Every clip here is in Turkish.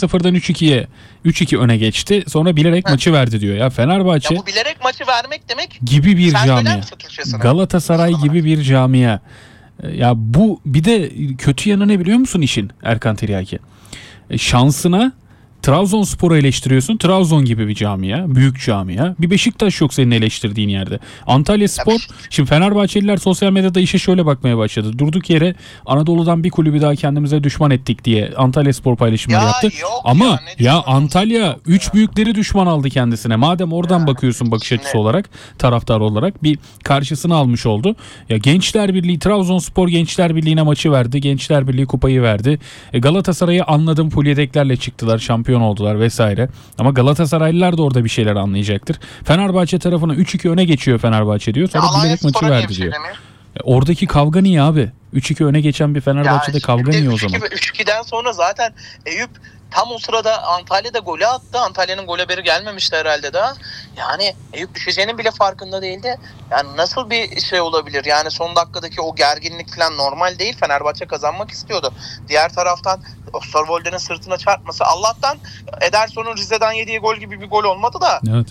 2-0'dan 3-2 öne geçti. Sonra bilerek maçı verdi diyor. Ya Fenerbahçe Ya bu bilerek maçı vermek demek. gibi bir Sen söyler camia. misin Türkçesini? Galatasaray gibi bir camia. Ya bu bir de kötü yanı ne biliyor musun işin Erkan Tiryaki? Şansına Trabzonspor'u eleştiriyorsun. Trabzon gibi bir camia, büyük camia. Bir Beşiktaş yok senin eleştirdiğin yerde. Antalyaspor, şimdi Fenerbahçeliler sosyal medyada işe şöyle bakmaya başladı. Durduk yere Anadolu'dan bir kulübü daha kendimize düşman ettik diye Antalyaspor paylaşımları yaptı. Ama ya Antalya 3 büyükleri düşman aldı kendisine. Madem oradan bakıyorsun bakış açısı olarak, taraftar olarak bir karşısına almış oldu. Ya Gençler Birliği, Trabzonspor Gençler Birliği'ne maçı verdi. Gençler Birliği kupayı verdi. Galatasaray'ı anladım full yedeklerle çıktılar, şampiyon oldular vesaire. Ama Galatasaraylılar da orada bir şeyler anlayacaktır. Fenerbahçe tarafına 3-2 öne geçiyor Fenerbahçe diyor. Sonra bilerek maçı verdi diyor. Oradaki kavga niye abi? 3-2 öne geçen bir Fenerbahçe'de kavga niye o zaman? 3-2'den sonra zaten Eyüp tam o sırada Antalya'da golü attı. Antalya'nın gol haberi gelmemişti herhalde daha. Yani Eyüp düşeceğinin bile farkında değildi. Yani nasıl bir şey olabilir? Yani son dakikadaki o gerginlik falan normal değil. Fenerbahçe kazanmak istiyordu. Diğer taraftan Osterwolde'nin sırtına çarpması. Allah'tan Ederson'un Rize'den yediği gol gibi bir gol olmadı da. Evet.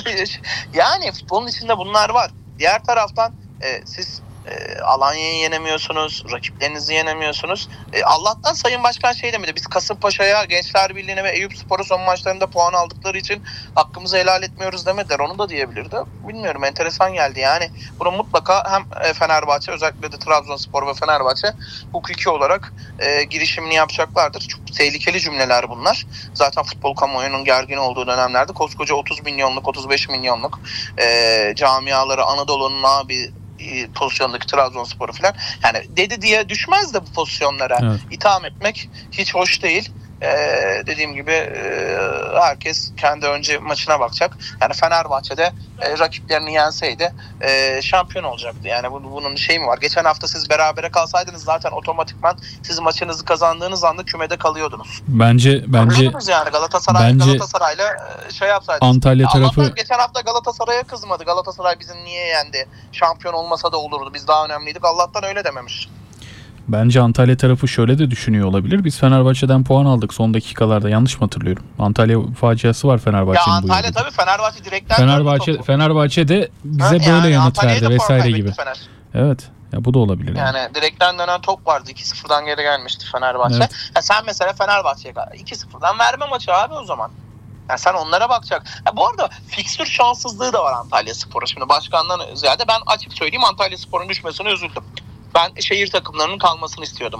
Yani futbolun içinde bunlar var. Diğer taraftan siz Alanya'yı yenemiyorsunuz, rakiplerinizi yenemiyorsunuz. Allah'tan Sayın Başkan şey demedi. Biz Kasımpaşa'ya, Gençler Birliği'ne ve Eyüpspor'u son maçlarında puan aldıkları için hakkımızı helal etmiyoruz demediler. Onu da diyebilirdi. Bilmiyorum, enteresan geldi. Yani bunu mutlaka hem Fenerbahçe, özellikle de Trabzonspor ve Fenerbahçe hukuki olarak girişimini yapacaklardır. Çok tehlikeli cümleler bunlar. Zaten futbol kamuoyunun gergin olduğu dönemlerde koskoca 30 milyonluk, 35 milyonluk camiaları, Anadolu'nun abi pozisyondaki Trabzonspor'u falan, yani dedi diye düşmez de bu pozisyonlara itham etmek hiç hoş değil. Dediğim gibi herkes kendi önce maçına bakacak. Yani Fenerbahçe'de rakiplerini yenseydi şampiyon olacaktı. Yani bunun şey mi var? Geçen hafta siz berabere kalsaydınız zaten otomatikman siz maçınızı kazandığınız anda kümede kalıyordunuz. Bence yani Galatasaray'la şey yapsaydı. Antalya tarafı Allah'tan geçen hafta Galatasaray'a kızmadı. Galatasaray bizim niye yendi? Şampiyon olmasa da olurdu. Biz daha önemliydik. Allah'tan öyle dememiş. Bence Antalya tarafı şöyle de düşünüyor olabilir. Biz Fenerbahçe'den puan aldık son dakikalarda. Yanlış mı hatırlıyorum? Antalya faciası var Fenerbahçe'nin bu yılda. Ya Antalya tabii Fenerbahçe direkten Fenerbahçe de bize böyle yani yanıt verdi vesaire gibi. Fener. Evet. Ya bu da olabilir. Yani direkten dönen top vardı. 2-0'dan geri gelmişti Fenerbahçe. Evet. Ya sen mesela Fenerbahçe'ye 2-0'dan verme maçı abi o zaman. Yani sen onlara bakacak. Bu arada fikstür şanssızlığı da var Antalyaspor'a. Şimdi başkandan ziyade ben açık söyleyeyim, Antalyaspor'un düşmesine üzüldüm. Ben şehir takımlarının kalmasını istiyordum.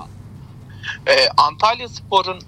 Antalyaspor'un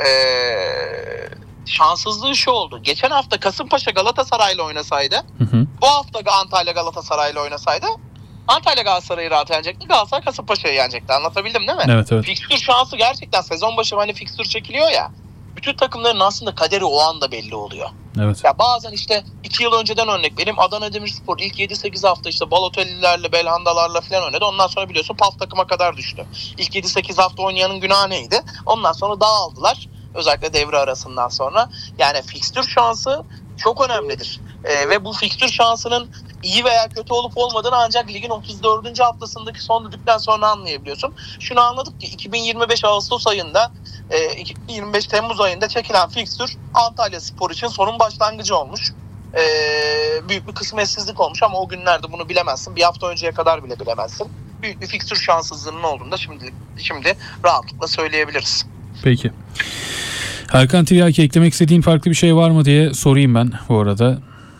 şanssızlığı şu oldu. Geçen hafta Kasımpaşa Galatasaray'la oynasaydı, bu hafta Antalya Galatasaray'la oynasaydı, Antalya Galatasaray'ı rahat yenecekti, Galatasaray Kasımpaşa'yı yenecekti. Anlatabildim değil mi? Evet. Fikstür şansı gerçekten sezon başı hani fikstür çekiliyor ya. Bütün takımların aslında kaderi o anda belli oluyor. Evet. Ya bazen işte 2 yıl önceden örnek vereyim, Adana Demirspor ilk 7-8 hafta işte Balotellilerle, Belhandalarla falan oynadı. Ondan sonra biliyorsun PAF takıma kadar düştü. İlk 7-8 hafta oynayanın günahı neydi? Ondan sonra dağıldılar. Özellikle devre arasından sonra. Yani fikstür şansı çok önemlidir. Ve bu fikstür şansının iyi veya kötü olup olmadığını ancak ligin 34. haftasındaki son düdükten sonra anlayabiliyorsun. Şunu anladık ki 2025 Ağustos ayında 2025 Temmuz ayında çekilen fikstür Antalyaspor için sonun başlangıcı olmuş. Büyük bir kısmetsizlik olmuş ama o günlerde bunu bilemezsin. Bir hafta önceye kadar bile bilemezsin. Büyük bir fikstür şanssızlığının olduğunu da şimdi rahatlıkla söyleyebiliriz. Peki. Erkan Tiryaki, eklemek istediğin farklı bir şey var mı diye sorayım ben bu arada.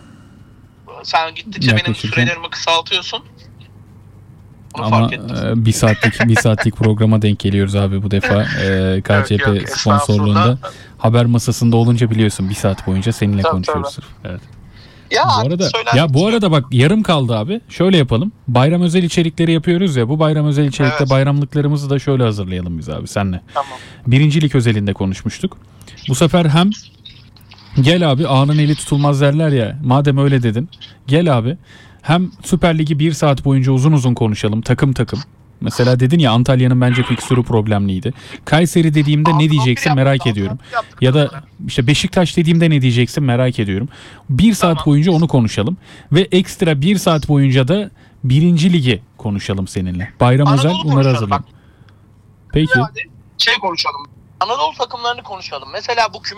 Sen gittikçe benim sürelerimi kısaltıyorsun. Bunu ama bir saatlik programa denk geliyoruz abi bu defa. KCP sponsorluğunda. Haber masasında olunca biliyorsun bir saat boyunca seninle konuşuyoruz. Evet. Bu arada bak yarım kaldı abi. Şöyle yapalım. Bayram özel içerikleri yapıyoruz ya. Bu bayram özel içerikte bayramlıklarımızı da şöyle hazırlayalım biz abi senle. Tamam. Birincilik özelinde konuşmuştuk. Bu sefer hem gel abi, ağanın eli tutulmaz derler ya. Madem öyle dedin. Gel abi. Hem Süper Lig'i 1 saat boyunca uzun uzun konuşalım. Takım takım. Mesela dedin ya Antalya'nın bence fikstürü problemliydi. Kayseri dediğimde ne diyeceksin merak ediyorum. Ya da işte Beşiktaş dediğimde ne diyeceksin merak ediyorum. 1 saat boyunca onu konuşalım. Ve ekstra 1 saat boyunca da 1. Ligi konuşalım seninle. Bayram özel bunları hazırlayalım. Peki. Konuşalım. Anadolu takımlarını konuşalım. Mesela bu